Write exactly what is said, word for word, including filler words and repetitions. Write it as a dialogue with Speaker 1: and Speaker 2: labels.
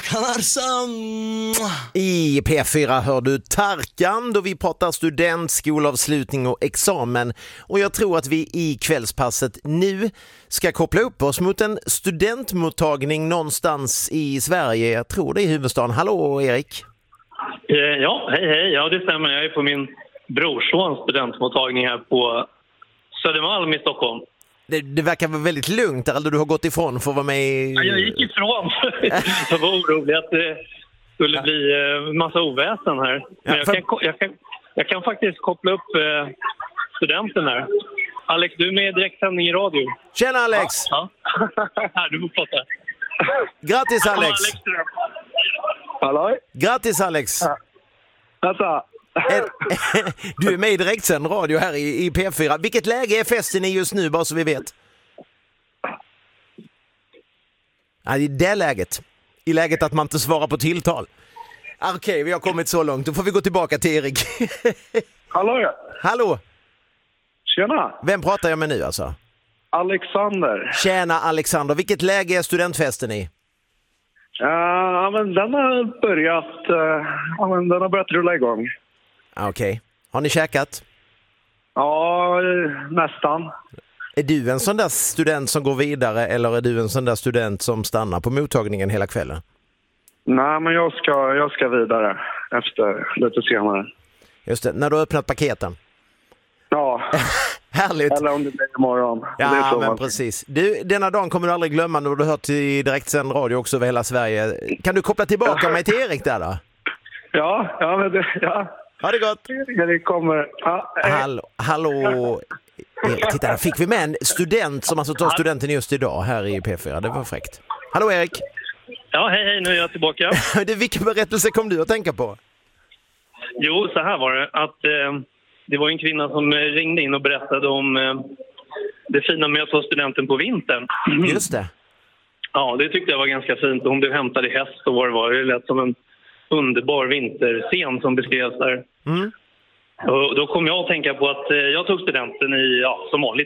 Speaker 1: Kanarsan.
Speaker 2: I P fyra hör du Tarkan då vi pratar student, skolavslutning och examen. Och jag tror att vi i kvällspasset nu ska koppla upp oss mot en studentmottagning någonstans i Sverige. Jag tror det är huvudstaden. Hallå Erik.
Speaker 3: Ja, hej hej. Ja, det stämmer. Jag är på min brorsons studentmottagning här på Södermalm i Stockholm.
Speaker 2: Det, det verkar vara väldigt lugnt där, eller du har gått ifrån för att vara med i...
Speaker 3: Ja, jag gick ifrån. Jag var orolig att det skulle bli uh, massa oväsen här. Men
Speaker 2: Ja, för...
Speaker 3: jag, kan, jag, kan, jag kan faktiskt koppla upp uh, studenten här. Alex, du är med i direktsändning i radio.
Speaker 2: Tjena Alex!
Speaker 3: Ja. Här, du får prata.
Speaker 2: Grattis Alex!
Speaker 4: Hallå?
Speaker 2: Grattis Alex!
Speaker 4: Ja. Vänta.
Speaker 2: Du är med i direktsänd radio här i, i P fyra. Vilket läge är festen i just nu, bara så vi vet? Ja, i det läget. I läget att man inte svarar på tilltal. Okej, okay, vi har kommit så långt. Då får vi gå tillbaka till Erik.
Speaker 4: Hallå? Ja.
Speaker 2: Hallå?
Speaker 4: Tjena.
Speaker 2: Vem pratar jag med nu alltså?
Speaker 4: Alexander.
Speaker 2: Tjena Alexander. Vilket läge är studentfesten i?
Speaker 4: Ja, men den har börjat, uh, ja, men den har börjat rulla igång.
Speaker 2: Okej. Okay. Har ni käkat?
Speaker 4: Ja, nästan.
Speaker 2: Är du en sån där student som går vidare eller är du en sån där student som stannar på mottagningen hela kvällen?
Speaker 4: Nej, men jag ska, jag ska vidare efter lite senare.
Speaker 2: Just det, när du har öppnat paketen.
Speaker 4: Ja.
Speaker 2: Härligt.
Speaker 4: Eller om det blir imorgon.
Speaker 2: Ja,
Speaker 4: det är så
Speaker 2: men
Speaker 4: man...
Speaker 2: precis. Du, denna dagen kommer du aldrig glömma när du har hört till direktsänd radio också över hela Sverige. Kan du koppla tillbaka mig till Erik där då?
Speaker 4: Ja, ja, men det, ja.
Speaker 2: Ha det gott.
Speaker 4: Det kommer. Ja,
Speaker 2: hallå, hallå. Titta, där fick vi med en student som alltså tar studenten just idag här i P fyra. Det var fräckt. Hallå Erik.
Speaker 3: Ja, hej hej, nu är jag tillbaka.
Speaker 2: Det, vilken berättelse kom du att tänka på?
Speaker 3: Jo, så här var det. Att, eh, det var en kvinna som ringde in och berättade om eh, det fina med att ta studenten på vintern.
Speaker 2: Just det.
Speaker 3: Ja, det tyckte jag var ganska fint. Hon blev hämtad i häst och vad det var. Det lät som en underbar vinterscen som beskrevs där.
Speaker 2: Mm.
Speaker 3: Och då kom jag att tänka på att eh, jag tog studenten i, ja, som vanligt,